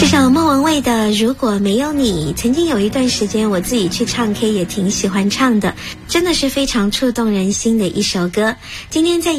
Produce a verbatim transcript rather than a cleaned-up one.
这首莫文蔚的《如果没有你》，曾经有一段时间我自己去唱 K 也挺喜欢唱的，真的是非常触动人心的一首歌。今天在